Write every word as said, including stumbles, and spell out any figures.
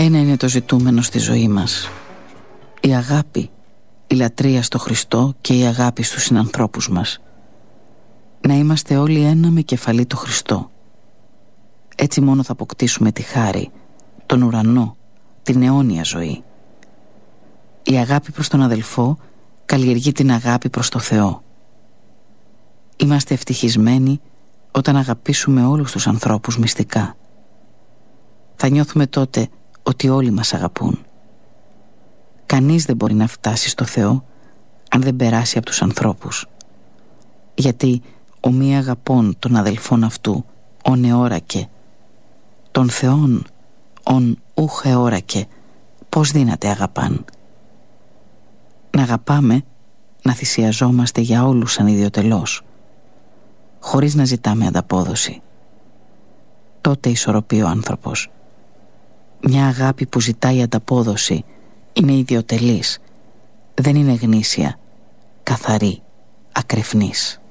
Ένα είναι το ζητούμενο στη ζωή μας. Η αγάπη, η λατρεία στο Χριστό και η αγάπη στους συνανθρώπους μας. Να είμαστε όλοι ένα με κεφαλή το Χριστό. Έτσι μόνο θα αποκτήσουμε τη χάρη, τον ουρανό, την αιώνια ζωή. Η αγάπη προς τον αδελφό καλλιεργεί την αγάπη προς το Θεό. Είμαστε ευτυχισμένοι όταν αγαπήσουμε όλους τους ανθρώπους μυστικά. Θα νιώθουμε τότε ότι όλοι μας αγαπούν. Κανείς δεν μπορεί να φτάσει στο Θεό αν δεν περάσει από τους ανθρώπους. Γιατί ο μη αγαπών των αδελφών αυτού ον εώρακε, των Θεών ον ούχ εώρακε, πώς δύναται αγαπάν. Να αγαπάμε, να θυσιαζόμαστε για όλους ανιδιοτελώς, χωρίς να ζητάμε ανταπόδοση. Τότε ισορροπεί ο άνθρωπος. Μια αγάπη που ζητάει ανταπόδοση είναι ιδιοτελής, δεν είναι γνήσια, καθαρή, ακρεφνής.